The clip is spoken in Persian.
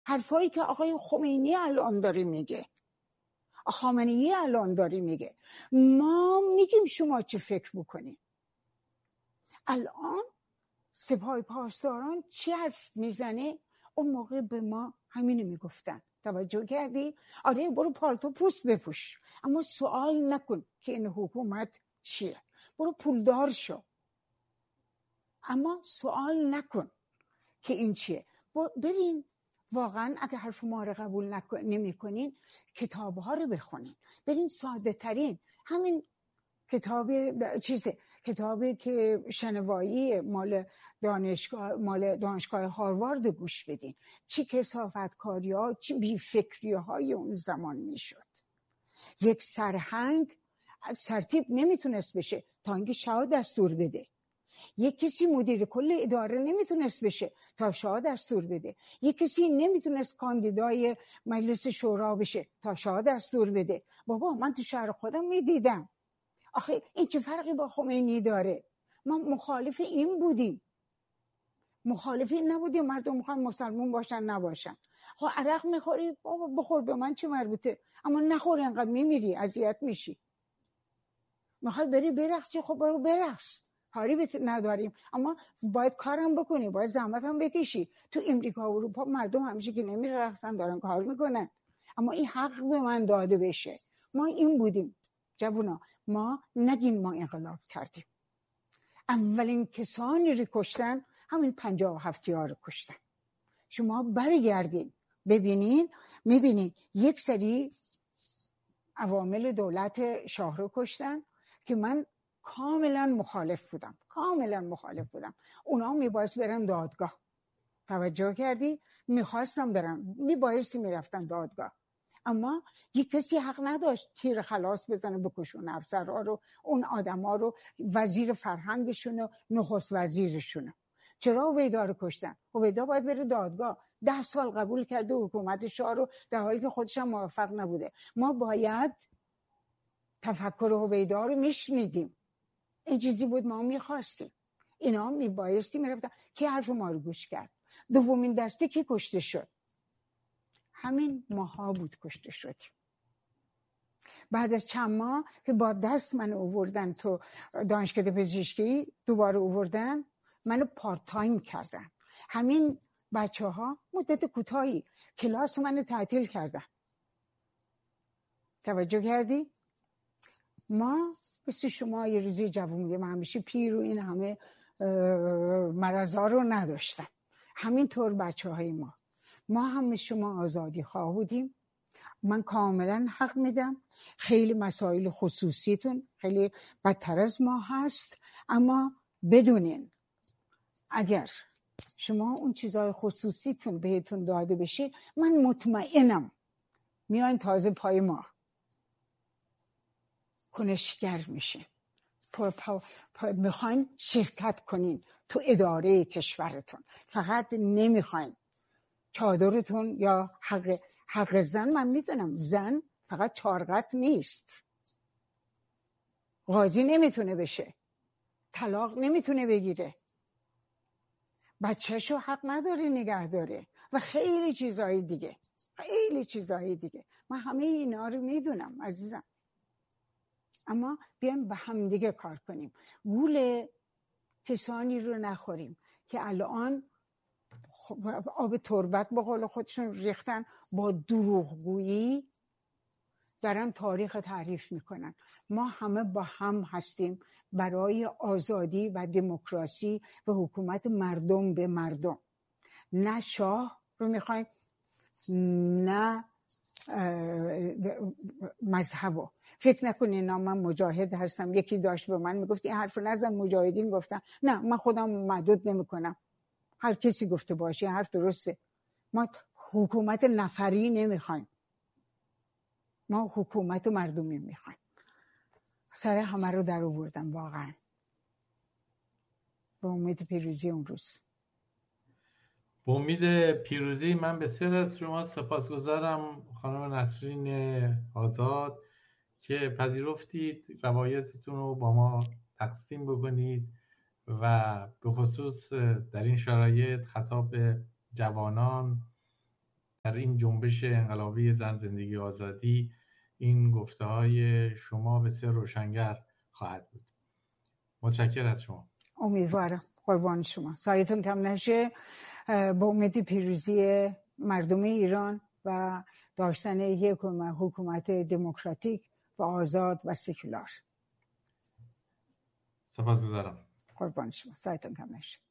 حرفایی که آقای خمینی الان داره میگه، خامنه‌ای الان داره میگه. ما میگیم شما چه فکر بکنید. الان سپاه پاسداران چه حرف میزنه؟ اون موقع به ما همینو میگفتن. توجه کردی؟ آره برو پالتو پوست بپوش، اما سوال نکن که این حکومت چیه. برو پولدار شو، اما سوال نکن که این چیه. برین واقعا اگه حرف ما رو قبول نمی کنین کتاب ها رو بخونین. برین ساده ترین همین کتابی که شنوایی مال دانشگاه هاروارد گوش بدین. چی کثافتکاری ها، چی بیفکری های اون زمان میشد. یک سرهنگ سرتیپ نمیتونست بشه تا اینکه شاه دستور بده. یک کسی مدیر کل اداره نمیتونست بشه تا شاه دستور بده. یک کسی نمیتونست کاندیدای مجلس شورا بشه تا شاه دستور بده. بابا من تو شهر خودم میدیدم. آخه این چه فرقی با خمینی داره؟ ما مخالف این بودیم، مخالف این نبودیم مردم میخوان مسلمون باشن نباشن. خب عرق میخوری بابا بخور، به من چه مربوطه، اما نخور اینقدر میمیری اذیت میشی. میخوای بری برقصی، خب برو برقص، کاری نداریم، اما باید کارم بکنی، باید زحمت هم بکشی. تو امریکا و اروپا مردم همیشه که نمیرقصن دارن کار میکنن، اما این حق به من داده بشه. ما این بودیم جوونا، ما نگیم ما انقلاب کردیم. اولین کسانی رو کشتن همین 57 رو کشتن. شما برگردین ببینین، میبینین یک سری عوامل دولت شاه رو کشتن که من کاملا مخالف بودم. اونا میبایست برن دادگاه. توجه کردی؟ میخواستم برن، میبایستی میرفتن دادگاه، اما یک کسی حق نداشت تیر خلاص بزنه بکشون افسرها رو، اون آدما رو، وزیر فرهنگشون و نخست وزیرشون. چرا هویدا رو کشتن؟ هویدا باید بره دادگاه. 10 سال قبول کرده حکومت شاه رو در حالی که خودش هم موفق نبوده. ما باید تفکر هویدا رو میشنیدیم. این چیزی بود ما میخواستیم. اینا میبایستی میرفتن. کی حرف ما رو گوش کرد؟ دومین دسته کی کشته شد؟ همین ماها بود کشته شد. بعد از چند ماه که با دست من آوردن تو دانشگاه پزشکی، دوباره آوردن منو پارت تایم کردن. همین بچه‌ها مدت کوتاهی کلاس منو تعطیل کردن. توجه کردی؟ ما مثل شما یه روزی جوون میگه من همیشه پیر و این همه مرضا رو نداشتم. همینطور بچه‌های ما هم شما آزادی خواه بودیم. من کاملا حق میدم، خیلی مسائل خصوصیتون خیلی بدتر از ما هست، اما بدونین اگر شما اون چیزای خصوصیتون بهتون داده بشه، من مطمئنم میان تازه پای ما کنشگر میشه، میخواین شرکت کنین تو اداره کشورتون. فقط نمیخواین چادرتون یا حق زن. من میدونم زن فقط چارقط نیست، قاضی نمیتونه بشه، طلاق نمیتونه بگیره، بچهشو حق نداره نگه داره و خیلی چیزهای دیگه. من همه اینا رو میدونم عزیزم، اما بیایم به هم دیگه کار کنیم. گول کسانی رو نخوریم که الان آب تربت به قول خودشون ریختن، با دروغگویی دارن تاریخ تعریف میکنن. ما همه با هم هستیم برای آزادی و دموکراسی و حکومت مردم به مردم. نه شاه رو میخوایم، نه مذهبو. فکر نکنین من مجاهد هستم. یکی داشت به من میگفت این حرف نزن، مجاهدین گفتن. نه، من خودم محدود نمیکنم، هر کسی گفته باشه حرف درسته. ما حکومت نفری نمیخوایم، ما حکومت مردمی میخوایم. سر همه رو در آوردم واقعا. به امید پیروزی اون روز. به امید پیروزی. من بسیار از شما سپاسگزارم خانم نسرین آزاد که پذیرفتید روایتتون رو با ما تقسیم بکنید و به خصوص در این شرایط خطاب به جوانان در این جنبش انقلابی زن زندگی آزادی این گفته های شما بسیار روشنگر خواهد بود. متشکرم از شما. امیدوارم. قربان شما. سایتون کم نشه. با امید پیروزی مردم ایران و داشتن یک حکومت دموکراتیک و آزاد و سکولار. سپاسگزارم. قربان شما. سایتون کم نشه.